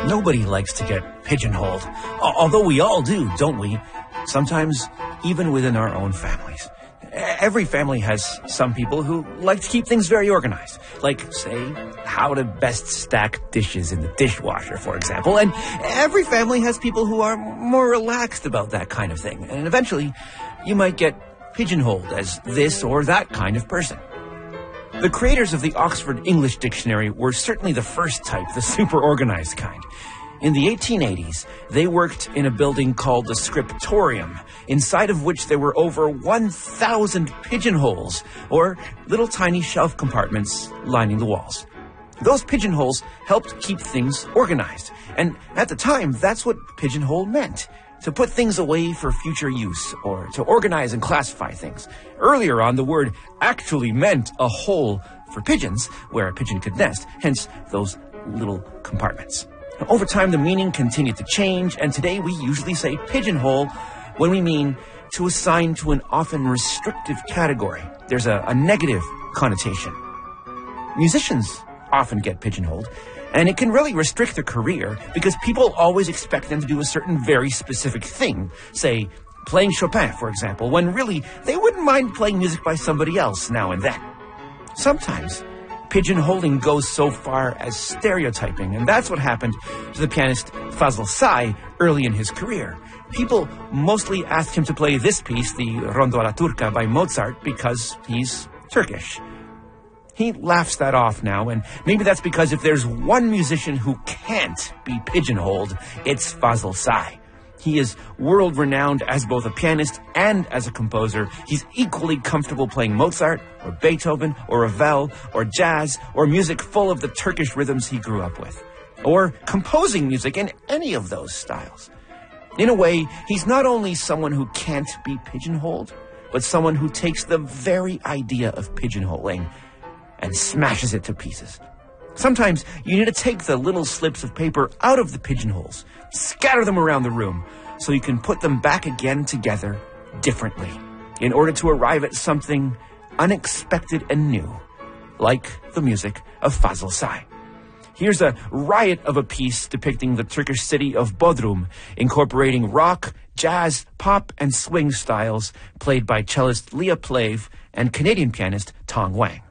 Nobody likes to get pigeonholed, although we all do, don't we? Sometimes even within our own families. Every family has some people who like to keep things very organized, like, say, how to best stack dishes in the dishwasher, for example. And every family has people who are more relaxed about that kind of thing. And eventually, you might get pigeonholed as this or that kind of person. The creators of the Oxford English Dictionary were certainly the first type, the super organized kind. In the 1880s, they worked in a building called the Scriptorium, inside of which there were over 1,000 pigeonholes, or little tiny shelf compartments lining the walls. Those pigeonholes helped keep things organized, and at the time, that's what pigeonhole meant. To put things away for future use, or to organize and classify things. Earlier on, the word actually meant a hole for pigeons, where a pigeon could nest, hence those little compartments. Over time, the meaning continued to change, and today we usually say pigeonhole when we mean to assign to an often restrictive category. There's a negative connotation. Musicians often get pigeonholed, and it can really restrict their career because people always expect them to do a certain very specific thing. Say, playing Chopin, for example, when really they wouldn't mind playing music by somebody else now and then. Sometimes pigeonholing goes so far as stereotyping, and that's what happened to the pianist Fazıl Say early in his career. People mostly asked him to play this piece, the Rondo alla Turca by Mozart, because he's Turkish. He laughs that off now, and maybe that's because if there's one musician who can't be pigeonholed, it's Fazıl Say. He is world-renowned as both a pianist and as a composer. He's equally comfortable playing Mozart, or Beethoven, or Ravel, or jazz, or music full of the Turkish rhythms he grew up with, or composing music in any of those styles. In a way, he's not only someone who can't be pigeonholed, but someone who takes the very idea of pigeonholing and smashes it to pieces. Sometimes you need to take the little slips of paper out of the pigeonholes, scatter them around the room, so you can put them back again together differently, in order to arrive at something unexpected and new, like the music of Fazıl Say. Here's a riot of a piece depicting the Turkish city of Bodrum, incorporating rock, jazz, pop, and swing styles, played by cellist Leah Plave and Canadian pianist Tong Wang.